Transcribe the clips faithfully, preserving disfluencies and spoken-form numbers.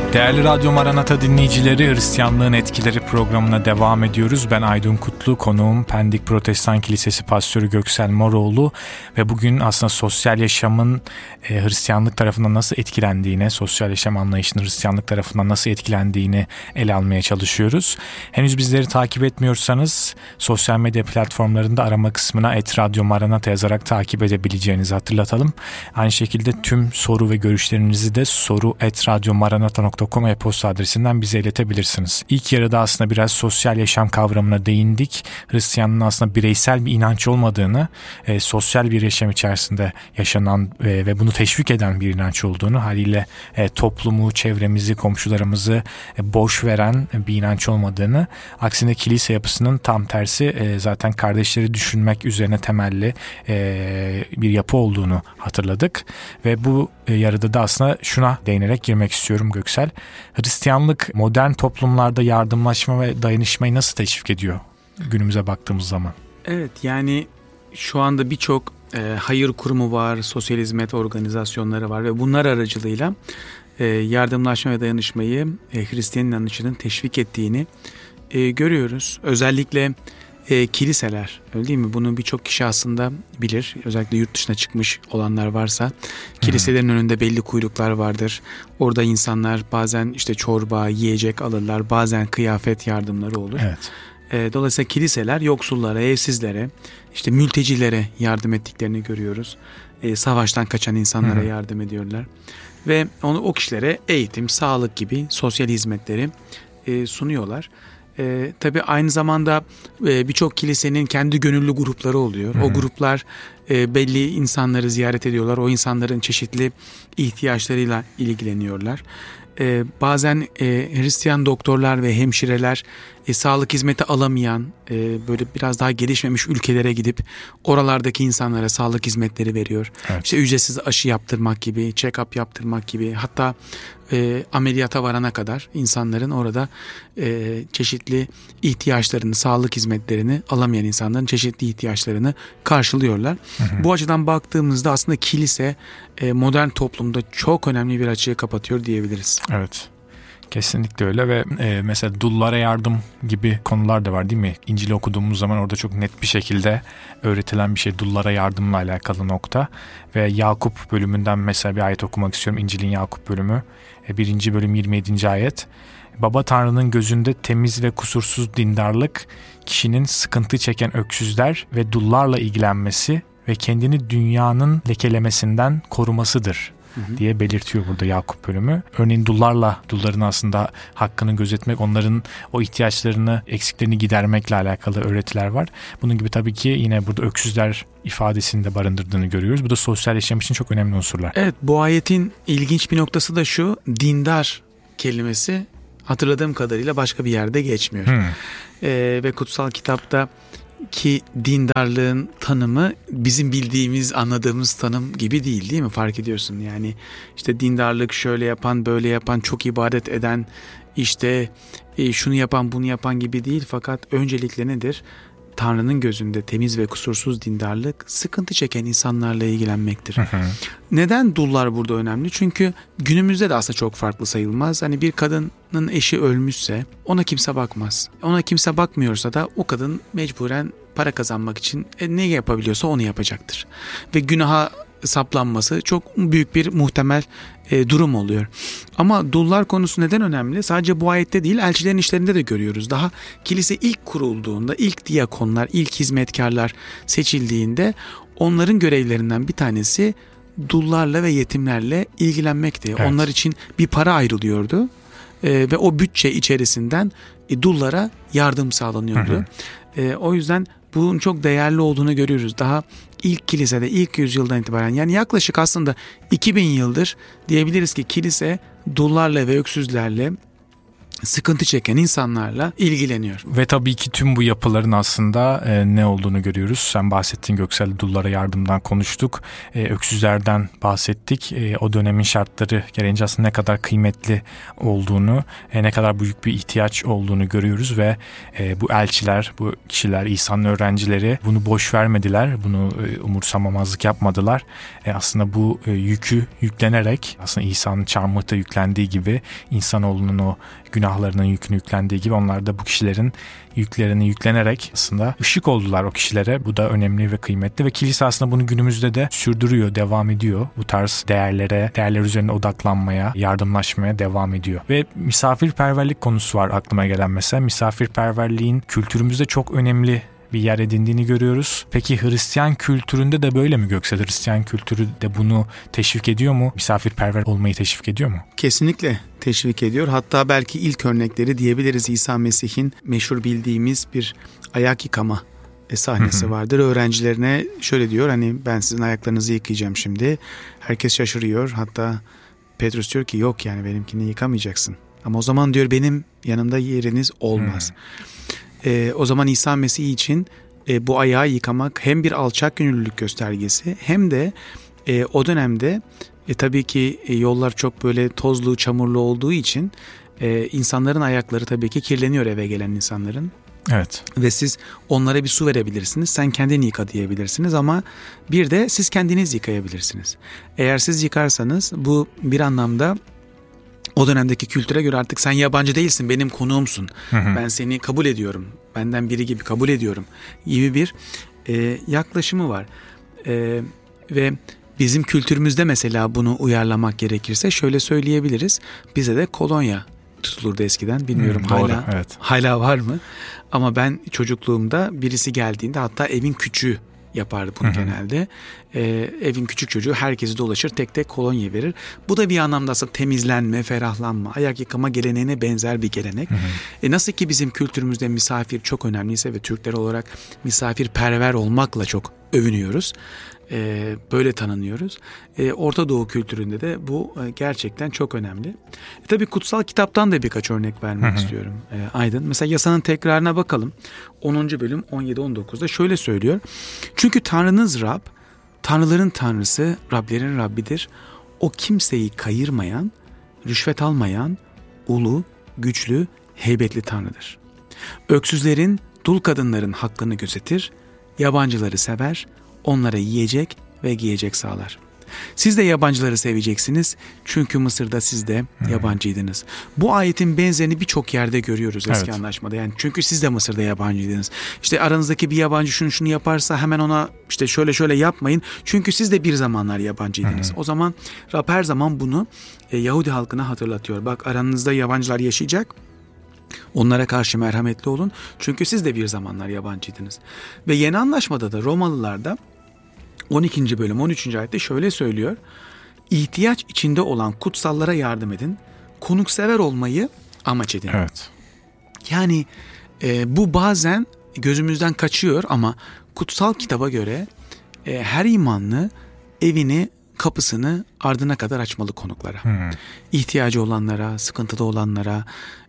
Değerli Radyo Maranata dinleyicileri, Hristiyanlığın Etkileri programına devam ediyoruz. Ben Aydın Kutlu, konuğum Pendik Protestan Kilisesi Pastörü Göksel Moroğlu ve bugün aslında sosyal yaşamın e, Hristiyanlık tarafından nasıl etkilendiğine, sosyal yaşam anlayışının Hristiyanlık tarafından nasıl etkilendiğini ele almaya çalışıyoruz. Henüz bizleri takip etmiyorsanız sosyal medya platformlarında arama kısmına et radyo maranata yazarak takip edebileceğinizi hatırlatalım. Aynı şekilde tüm soru ve görüşlerinizi de soru et radyo maranata nokta com e-posta adresinden bize iletebilirsiniz. İlk yarıda aslında biraz sosyal yaşam kavramına değindik. Hristiyanlığın aslında bireysel bir inanç olmadığını, e, sosyal bir yaşam içerisinde yaşanan e, ve bunu teşvik eden bir inanç olduğunu, haliyle e, toplumu, çevremizi, komşularımızı e, boş veren bir inanç olmadığını, aksine kilise yapısının tam tersi e, zaten kardeşleri düşünmek üzerine temelli e, bir yapı olduğunu hatırladık. Ve bu e, yarıda da aslında şuna değinerek girmek istiyorum Göksel. Hristiyanlık modern toplumlarda yardımlaşma ve dayanışmayı nasıl teşvik ediyor günümüze baktığımız zaman? Evet, yani şu anda birçok e, hayır kurumu var, sosyal hizmet organizasyonları var ve bunlar aracılığıyla e, yardımlaşma ve dayanışmayı e, Hristiyan inanışının teşvik ettiğini e, görüyoruz. Özellikle e, kiliseler, öyle değil mi? Bunu birçok kişi aslında bilir. Özellikle yurt dışına çıkmış olanlar varsa kiliselerin hmm. önünde belli kuyruklar vardır. Orada insanlar bazen işte çorba, yiyecek alırlar, bazen kıyafet yardımları olur. Evet. E, dolayısıyla kiliseler yoksullara, evsizlere, işte mültecilere yardım ettiklerini görüyoruz. E, savaştan kaçan insanlara hmm. yardım ediyorlar. Ve onu o kişilere eğitim, sağlık gibi sosyal hizmetleri e, sunuyorlar. Ee, tabii aynı zamanda e, birçok kilisenin kendi gönüllü grupları oluyor. Hı-hı. O gruplar e, belli insanları ziyaret ediyorlar. O insanların çeşitli ihtiyaçlarıyla ilgileniyorlar. E, bazen e, Hristiyan doktorlar ve hemşireler e, sağlık hizmeti alamayan e, böyle biraz daha gelişmemiş ülkelere gidip oralardaki insanlara sağlık hizmetleri veriyor. Evet. İşte ücretsiz aşı yaptırmak gibi, check-up yaptırmak gibi, hatta e, ameliyata varana kadar insanların orada e, çeşitli ihtiyaçlarını, sağlık hizmetlerini alamayan insanların çeşitli ihtiyaçlarını karşılıyorlar. Hı hı. Bu açıdan baktığımızda aslında kilise e, modern toplumda çok önemli bir açığı kapatıyor diyebiliriz. Evet. Kesinlikle öyle ve e, mesela dullara yardım gibi konular da var değil mi? İncil'i okuduğumuz zaman orada çok net bir şekilde öğretilen bir şey dullara yardımla alakalı nokta. Ve Yakup bölümünden mesela bir ayet okumak istiyorum. İncil'in Yakup bölümü. E, birinci bölüm yirmi yedinci ayet. Baba Tanrı'nın gözünde temiz ve kusursuz dindarlık, kişinin sıkıntı çeken öksüzler ve dullarla ilgilenmesi ve kendini dünyanın lekelemesinden korumasıdır diye belirtiyor burada Yakup bölümü. Örneğin dullarla, dulların aslında hakkını gözetmek, onların o ihtiyaçlarını, eksiklerini gidermekle alakalı öğretiler var. Bunun gibi tabii ki yine burada öksüzler ifadesini de barındırdığını görüyoruz. Bu da sosyal yaşam için çok önemli unsurlar. Evet, bu ayetin ilginç bir noktası da şu: dindar kelimesi hatırladığım kadarıyla başka bir yerde geçmiyor. Hmm. Ee, ve kutsal kitapta ki dindarlığın tanımı bizim bildiğimiz, anladığımız tanım gibi değil, değil mi? Fark ediyorsun yani, işte dindarlık şöyle yapan, böyle yapan, çok ibadet eden, işte e, şunu yapan, bunu yapan gibi değil. Fakat öncelikle nedir? Tanrı'nın gözünde temiz ve kusursuz dindarlık, sıkıntı çeken insanlarla ilgilenmektir. Hı hı. Neden dullar burada önemli? Çünkü günümüzde de aslında çok farklı sayılmaz. Hani bir kadının eşi ölmüşse ona kimse bakmaz. Ona kimse bakmıyorsa da o kadın mecburen para kazanmak için e, ne yapabiliyorsa onu yapacaktır. Ve günaha saplanması çok büyük bir muhtemel e, durum oluyor. Ama dullar konusu neden önemli? Sadece bu ayette değil, elçilerin işlerinde de görüyoruz. Daha kilise ilk kurulduğunda, ilk diyakonlar, ilk hizmetkarlar seçildiğinde onların görevlerinden bir tanesi dullarla ve yetimlerle ilgilenmekti. Evet. Onlar için bir para ayrılıyordu e, ve o bütçe içerisinden e, dullara yardım sağlanıyordu. Hı hı. E, o yüzden bunun çok değerli olduğunu görüyoruz. Daha ilk kilisede, ilk yüzyıldan itibaren, yani yaklaşık aslında iki bin yıldır diyebiliriz ki kilise dullarla ve öksüzlerle sıkıntı çeken insanlarla ilgileniyor. Ve tabii ki tüm bu yapıların aslında e, ne olduğunu görüyoruz. Sen bahsettin, Göksel, dullara yardımdan konuştuk. E, öksüzlerden bahsettik. E, o dönemin şartları gereğince aslında ne kadar kıymetli olduğunu, e, ne kadar büyük bir ihtiyaç olduğunu görüyoruz ve e, bu elçiler, bu kişiler, İsa'nın öğrencileri bunu boş vermediler. Bunu e, umursamamazlık yapmadılar. E, aslında bu e, yükü yüklenerek, aslında İsa'nın çarmıhta yüklendiği gibi, insanoğlunun o günahlarının yükünü yüklendiği gibi onlar da bu kişilerin yüklerini yüklenerek aslında ışık oldular o kişilere. Bu da önemli ve kıymetli ve kilise aslında bunu günümüzde de sürdürüyor, devam ediyor. Bu tarz değerlere, değerler üzerine odaklanmaya, yardımlaşmaya devam ediyor. Ve misafirperverlik konusu var aklıma gelen mesela. Misafirperverliğin kültürümüzde çok önemli bir yer edindiğini görüyoruz. Peki Hristiyan kültüründe de böyle mi Göksel? Hristiyan kültürü de bunu teşvik ediyor mu? Misafirperver olmayı teşvik ediyor mu? Kesinlikle teşvik ediyor. Hatta belki ilk örnekleri diyebiliriz. İsa Mesih'in meşhur bildiğimiz bir ayak yıkama sahnesi hı hı. vardır. Öğrencilerine şöyle diyor, hani ben sizin ayaklarınızı yıkayacağım şimdi. Herkes şaşırıyor. Hatta Petrus diyor ki yok, yani benimkini yıkamayacaksın. Ama o zaman diyor benim yanımda yeriniz olmaz. Hı. Ee, o zaman İsa Mesih için e, bu ayağı yıkamak hem bir alçak gönüllülük göstergesi hem de e, o dönemde e, tabii ki e, yollar çok böyle tozlu, çamurlu olduğu için e, insanların ayakları tabii ki kirleniyor, eve gelen insanların. Evet. Ve siz onlara bir su verebilirsiniz. Sen kendini yıka diyebilirsiniz ama bir de siz kendiniz yıkayabilirsiniz. Eğer siz yıkarsanız bu bir anlamda o dönemdeki kültüre göre artık sen yabancı değilsin, benim konuğumsun. Hı hı. Ben seni kabul ediyorum, benden biri gibi kabul ediyorum gibi bir e, yaklaşımı var. E, ve bizim kültürümüzde mesela bunu uyarlamak gerekirse şöyle söyleyebiliriz. Bize de kolonya tutulurdu eskiden. Bilmiyorum hmm, hala doğru, evet. hala var mı? Ama ben çocukluğumda birisi geldiğinde, hatta evin küçüğü yapardı bunu hı hı. genelde. Ee, evin küçük çocuğu herkesi dolaşır, tek tek kolonya verir. Bu da bir anlamda aslında temizlenme, ferahlanma, ayak yıkama geleneğine benzer bir gelenek. Hı hı. E nasıl ki bizim kültürümüzde misafir çok önemliyse ve Türkler olarak misafirperver olmakla çok övünüyoruz. Ee, böyle tanınıyoruz. Ee, Orta Doğu kültüründe de bu e, gerçekten çok önemli. E, tabii kutsal kitaptan da birkaç örnek vermek hı hı. istiyorum e, Aydın. Mesela yasanın tekrarına bakalım. onuncu bölüm on yedi on dokuzda şöyle söylüyor. Çünkü Tanrınız Rab, Tanrıların Tanrısı, Rablerin Rabbidir. O kimseyi kayırmayan, rüşvet almayan, ulu, güçlü, heybetli Tanrı'dır. Öksüzlerin, dul kadınların hakkını gözetir, yabancıları sever, onlara yiyecek ve giyecek sağlar. Siz de yabancıları seveceksiniz çünkü Mısır'da siz de hmm. yabancıydınız. Bu ayetin benzerini birçok yerde görüyoruz eski evet. anlaşmada. Yani çünkü siz de Mısır'da yabancıydınız. İşte aranızdaki bir yabancı şunu şunu yaparsa hemen ona işte şöyle şöyle yapmayın. Çünkü siz de bir zamanlar yabancıydınız. Hmm. O zaman Rab her zaman bunu e, Yahudi halkına hatırlatıyor. Bak, aranızda yabancılar yaşayacak. Onlara karşı merhametli olun. Çünkü siz de bir zamanlar yabancıydınız. Ve yeni anlaşmada da Romalılarda on ikinci bölüm on üçüncü ayette şöyle söylüyor. İhtiyaç içinde olan kutsallara yardım edin. Konuksever olmayı amaç edin. Evet. Yani e, bu bazen gözümüzden kaçıyor ama kutsal kitaba göre e, her imanlı evini, kapısını ardına kadar açmalı konuklara. Hmm. İhtiyacı olanlara, sıkıntıda olanlara.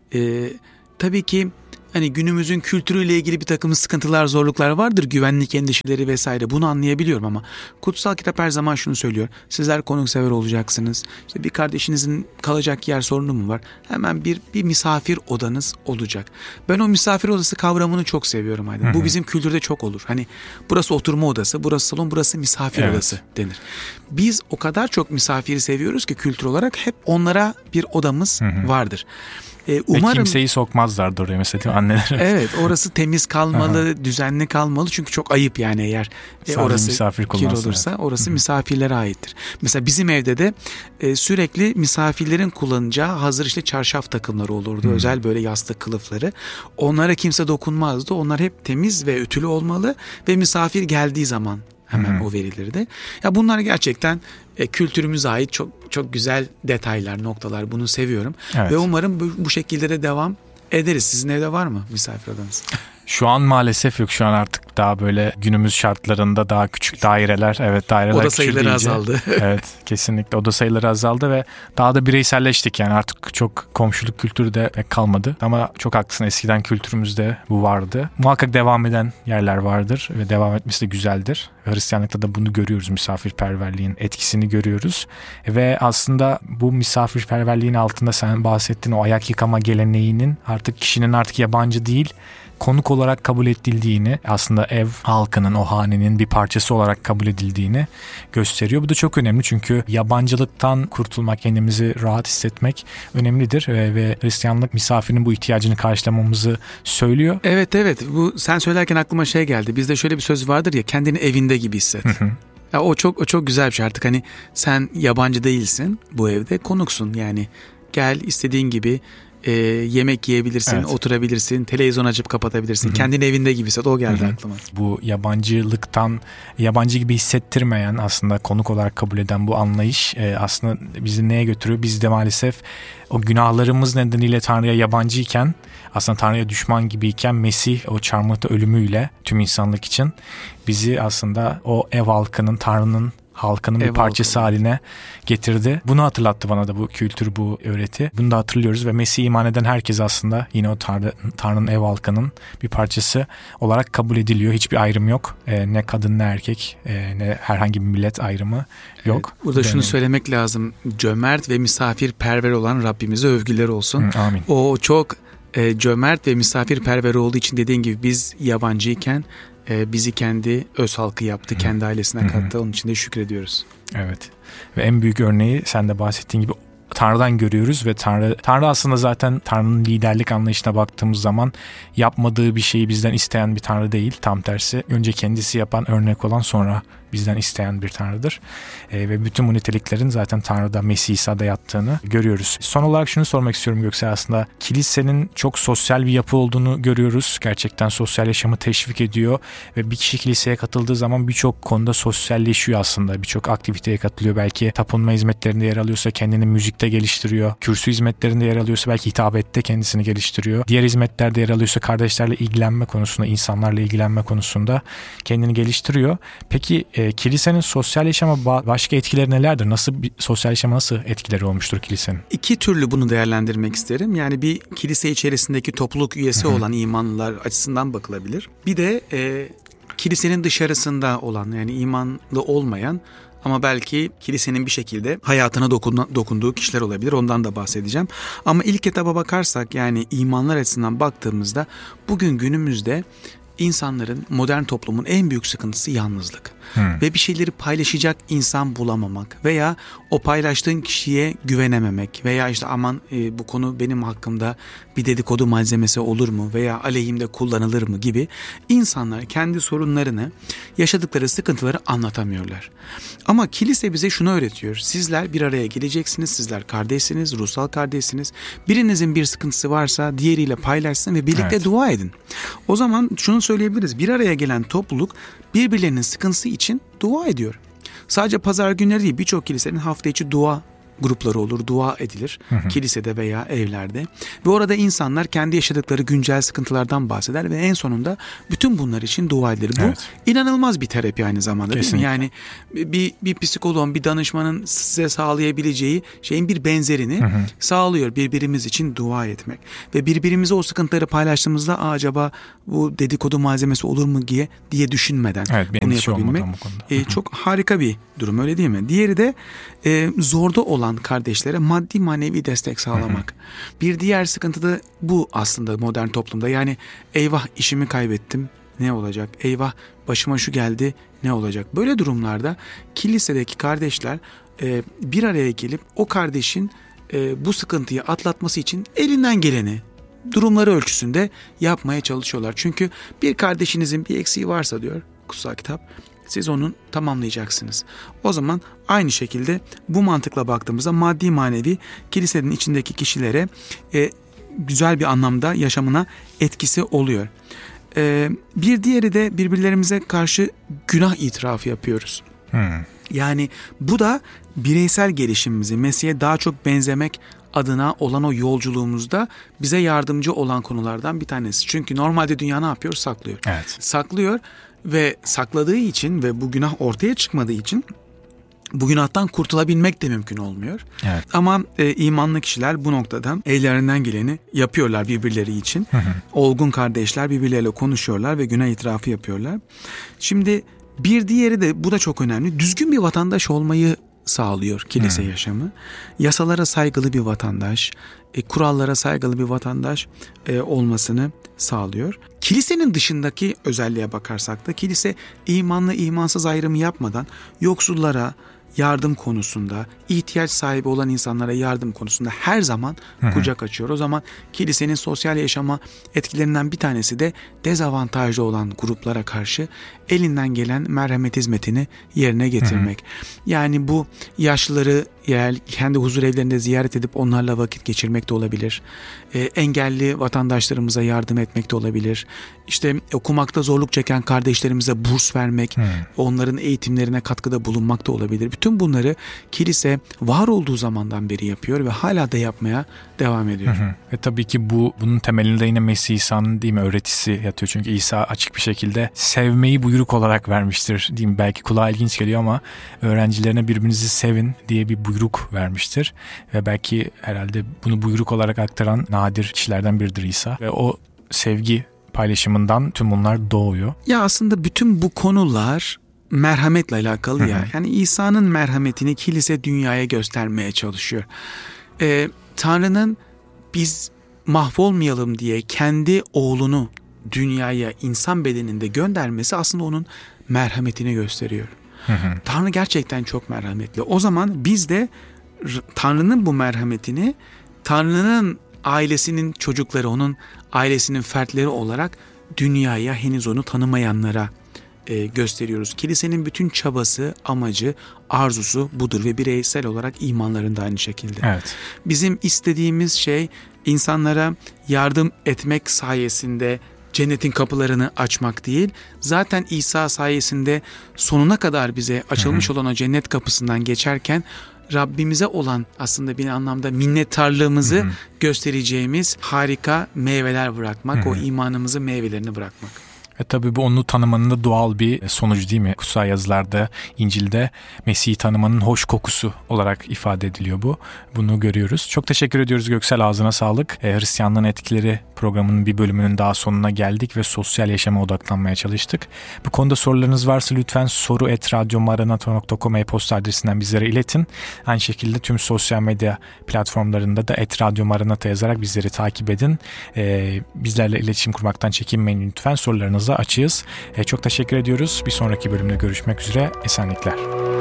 E, tabii ki hani günümüzün kültürüyle ilgili bir takım sıkıntılar, zorluklar vardır. Güvenlik endişeleri vesaire. Bunu anlayabiliyorum ama kutsal kitap her zaman şunu söylüyor. Sizler konuksever olacaksınız. İşte bir kardeşinizin kalacak yer sorunu mu var? Hemen bir bir misafir odanız olacak. Ben o misafir odası kavramını çok seviyorum Aydın. Hı hı. Bu bizim kültürde çok olur. Hani burası oturma odası, burası salon, burası misafir evet. odası denir. Biz o kadar çok misafiri seviyoruz ki kültür olarak hep onlara bir odamız hı hı. vardır. Ee, umarım, ve kimseyi sokmazlardı oraya mesela, değil mi anneler? Evet, orası temiz kalmalı, düzenli kalmalı çünkü çok ayıp yani eğer e, orası kir olursa yani. Orası Hı-hı. misafirlere aittir. Mesela bizim evde de e, sürekli misafirlerin kullanacağı hazır işte çarşaf takımları olurdu. Hı-hı. Özel böyle yastık kılıfları. Onlara kimse dokunmazdı. Onlar hep temiz ve ütülü olmalı ve misafir geldiği zaman hemen Hı-hı. o verilirdi. Ya bunlar gerçekten e, kültürümüze ait çok çok güzel detaylar, noktalar. Bunu seviyorum. Evet. Ve umarım bu, bu şekilde de devam ederiz. Sizin evde var mı misafir odanız? Şu an maalesef yok. Şu an artık Daha böyle günümüz şartlarında daha küçük daireler, evet daireler oda sayıları küçüldüğünce, azaldı. Evet, kesinlikle oda sayıları azaldı ve daha da bireyselleştik. Yani artık çok komşuluk kültürü de pek kalmadı. Ama çok haklısın, eskiden kültürümüzde bu vardı. Muhakkak devam eden yerler vardır ve devam etmesi de güzeldir. Hristiyanlıkta da bunu görüyoruz, misafirperverliğin etkisini görüyoruz. Ve aslında bu misafirperverliğin altında sen bahsettiğin o ayak yıkama geleneğinin artık kişinin artık yabancı değil, konuk olarak kabul edildiğini, aslında ev halkının, o hanenin bir parçası olarak kabul edildiğini gösteriyor. Bu da çok önemli çünkü yabancılıktan kurtulmak, kendimizi rahat hissetmek önemlidir ve, ve Hristiyanlık misafirinin bu ihtiyacını karşılamamızı söylüyor. Evet evet, bu sen söylerken aklıma şey geldi. Bizde şöyle bir söz vardır ya, kendini evinde gibi hisset. Hı hı. Ya o çok o çok güzel bir şey. Artık hani sen yabancı değilsin, bu evde konuksun. Yani gel, istediğin gibi e, yemek yiyebilirsin, evet, oturabilirsin, televizyon açıp kapatabilirsin. Hı-hı. Kendini evinde gibi hisset. O geldi Hı-hı. aklıma. Bu yabancılıktan, yabancı gibi hissettirmeyen, aslında konuk olarak kabul eden bu anlayış e, aslında bizi neye götürüyor? Biz de maalesef o günahlarımız nedeniyle Tanrı'ya yabancıyken, aslında Tanrı'ya düşman gibiyken Mesih o çarmıhta ölümüyle tüm insanlık için bizi aslında o ev halkının, Tanrı'nın halkının ev bir parçası halkı haline getirdi. Bunu hatırlattı bana da bu kültür, bu öğreti. Bunu da hatırlıyoruz ve Mesih'e iman eden herkes aslında yine o Tanrı, Tanrı'nın ev halkının bir parçası olarak kabul ediliyor. Hiçbir ayrım yok. E, ne kadın ne erkek, e, ne herhangi bir millet ayrımı yok. Evet, burada şunu önemli söylemek lazım. Cömert ve misafirperver olan Rabbimize övgüler olsun. Hı, amin. O çok e, cömert ve misafirperver olduğu için, dediğin gibi biz yabancıyken e, bizi kendi öz halkı yaptı, Hı. kendi ailesine kattı. Hı. Onun için de şükrediyoruz. Evet. Ve en büyük örneği sen de bahsettiğin gibi Tanrı'dan görüyoruz ve Tanrı Tanrı aslında zaten Tanrı'nın liderlik anlayışına baktığımız zaman yapmadığı bir şeyi bizden isteyen bir Tanrı değil. Tam tersi, önce kendisi yapan, örnek olan, sonra bizden isteyen bir Tanrı'dır. E, ve bütün bu niteliklerin zaten Tanrı'da, Mesih İsa'da yattığını görüyoruz. Son olarak şunu sormak istiyorum Göksel, aslında kilisenin çok sosyal bir yapı olduğunu görüyoruz. Gerçekten sosyal yaşamı teşvik ediyor ve bir kişi kiliseye katıldığı zaman birçok konuda sosyalleşiyor aslında. Birçok aktiviteye katılıyor. Belki tapınma hizmetlerinde yer alıyorsa kendini müzikte geliştiriyor. Kürsü hizmetlerinde yer alıyorsa belki hitabette kendisini geliştiriyor. Diğer hizmetlerde yer alıyorsa kardeşlerle ilgilenme konusunda, insanlarla ilgilenme konusunda kendini geliştiriyor. Peki E, kilisenin sosyal yaşama ba- başka etkileri nelerdir? Nasıl bir sosyal yaşama nasıl etkileri olmuştur kilisenin? İki türlü bunu değerlendirmek isterim. Yani bir kilise içerisindeki topluluk üyesi Hı-hı. olan imanlılar açısından bakılabilir. Bir de e, kilisenin dışarısında olan, yani imanlı olmayan ama belki kilisenin bir şekilde hayatına dokun- dokunduğu kişiler olabilir. Ondan da bahsedeceğim. Ama ilk etaba bakarsak, yani imanlar açısından baktığımızda bugün günümüzde İnsanların, modern toplumun en büyük sıkıntısı yalnızlık. Hmm. Ve bir şeyleri paylaşacak insan bulamamak veya o paylaştığın kişiye güvenememek veya işte aman e, bu konu benim hakkımda bir dedikodu malzemesi olur mu veya aleyhimde kullanılır mı gibi insanlar kendi sorunlarını, yaşadıkları sıkıntıları anlatamıyorlar. Ama kilise bize şunu öğretiyor: sizler bir araya geleceksiniz, sizler kardeşsiniz, ruhsal kardeşsiniz. Birinizin bir sıkıntısı varsa diğeriyle paylaşsın ve birlikte evet. dua edin. O zaman şunu söyleyebiliriz: bir araya gelen topluluk birbirlerinin sıkıntısı için dua ediyor. Sadece pazar günleri değil, birçok kilisenin hafta içi dua grupları olur, dua edilir hı hı. kilisede veya evlerde ve orada insanlar kendi yaşadıkları güncel sıkıntılardan bahseder ve en sonunda bütün bunlar için dua edilir. Bu evet. inanılmaz bir terapi aynı zamanda. Kesinlikle. Değil mi? Yani bir, bir psikoloğun, bir danışmanın size sağlayabileceği şeyin bir benzerini hı hı. sağlıyor, birbirimiz için dua etmek ve birbirimize o sıkıntıları paylaştığımızda acaba bu dedikodu malzemesi olur mu diye diye düşünmeden evet, bunu yapabilmek e, çok harika bir durum, öyle değil mi? Diğeri de e, zorda olan kardeşlere maddi manevi destek sağlamak. Hı hı. Bir diğer sıkıntı da bu aslında modern toplumda. Yani eyvah işimi kaybettim, ne olacak? Eyvah başıma şu geldi, ne olacak? Böyle durumlarda kilisedeki kardeşler e, bir araya gelip o kardeşin e, bu sıkıntıyı atlatması için elinden geleni durumları ölçüsünde yapmaya çalışıyorlar. Çünkü bir kardeşinizin bir eksiği varsa diyor kutsal kitap, siz onun tamamlayacaksınız. O zaman aynı şekilde bu mantıkla baktığımızda maddi manevi kilisenin içindeki kişilere e, güzel bir anlamda yaşamına etkisi oluyor. E, bir diğeri de birbirlerimize karşı günah itirafı yapıyoruz. Hmm. Yani bu da bireysel gelişimimizi, Mesih'e daha çok benzemek adına olan o yolculuğumuzda bize yardımcı olan konulardan bir tanesi. Çünkü normalde dünya ne yapıyor? Saklıyor. Evet. Saklıyor ve sakladığı için ve bu günah ortaya çıkmadığı için bu günahtan kurtulabilmek de mümkün olmuyor. Evet. Ama e, imanlı kişiler bu noktada ellerinden geleni yapıyorlar birbirleri için. Hı hı. Olgun kardeşler birbirleriyle konuşuyorlar ve günah itirafı yapıyorlar. Şimdi bir diğeri de, bu da çok önemli, düzgün bir vatandaş olmayı sağlıyor kilise hmm. yaşamı. Yasalara saygılı bir vatandaş, e, kurallara saygılı bir vatandaş e, olmasını sağlıyor. Kilisenin dışındaki özelliğe bakarsak da kilise imanlı imansız ayrımı yapmadan yoksullara yardım konusunda, ihtiyaç sahibi olan insanlara yardım konusunda her zaman Hı-hı. kucak açıyor. O zaman kilisenin sosyal yaşama etkilerinden bir tanesi de dezavantajlı olan gruplara karşı elinden gelen merhamet hizmetini yerine getirmek. Hı-hı. Yani bu yaşlıları yani kendi huzur evlerinde ziyaret edip onlarla vakit geçirmek de olabilir. E, engelli vatandaşlarımıza yardım etmek de olabilir. İşte okumakta zorluk çeken kardeşlerimize burs vermek, hmm. onların eğitimlerine katkıda bulunmak da olabilir. Bütün bunları kilise var olduğu zamandan beri yapıyor ve hala da yapmaya devam ediyor. Hı hı. Ve tabii ki bu bunun temelinde yine Mesih İsa'nın değil mi öğretisi yatıyor. Çünkü İsa açık bir şekilde sevmeyi buyruk olarak vermiştir. Değil mi? Belki kulağa ilginç geliyor ama öğrencilerine birbirinizi sevin diye bir buyruk vermiştir. Ve belki herhalde bunu buyruk olarak aktaran nadir kişilerden biridir İsa. Ve o sevgi paylaşımından tüm bunlar doğuyor. Ya aslında bütün bu konular merhametle alakalı ya. Yani İsa'nın merhametini kilise dünyaya göstermeye çalışıyor. Ee, Tanrı'nın biz mahvolmayalım diye kendi oğlunu dünyaya insan bedeninde göndermesi aslında onun merhametini gösteriyor. Hı hı. Tanrı gerçekten çok merhametli. O zaman biz de Tanrı'nın bu merhametini Tanrı'nın ailesinin çocukları, onun ailesinin fertleri olarak dünyaya henüz onu tanımayanlara e, gösteriyoruz. Kilisenin bütün çabası, amacı, arzusu budur ve bireysel olarak imanlarında aynı şekilde. Evet. Bizim istediğimiz şey insanlara yardım etmek sayesinde cennetin kapılarını açmak değil. Zaten İsa sayesinde sonuna kadar bize açılmış Hı-hı. olan o cennet kapısından geçerken Rabbimize olan aslında bir anlamda minnettarlığımızı Hı-hı. göstereceğimiz harika meyveler bırakmak, Hı-hı. o imanımızın meyvelerini bırakmak. Ve tabii bu onu tanımanın da doğal bir sonucu değil mi? Kutsal yazılarda, İncil'de Mesih'i tanımanın hoş kokusu olarak ifade ediliyor bu. Bunu görüyoruz. Çok teşekkür ediyoruz Göksel, ağzına sağlık. E, Hristiyanlığın etkileri programının bir bölümünün daha sonuna geldik ve sosyal yaşama odaklanmaya çalıştık. Bu konuda sorularınız varsa lütfen soru et radyomaranata nokta com e-posta adresinden bizlere iletin. Aynı şekilde tüm sosyal medya platformlarında da et radyomaranata yazarak bizleri takip edin. E, bizlerle iletişim kurmaktan çekinmeyin lütfen. Sorularınızı açığız. E, çok teşekkür ediyoruz. Bir sonraki bölümde görüşmek üzere. Esenlikler.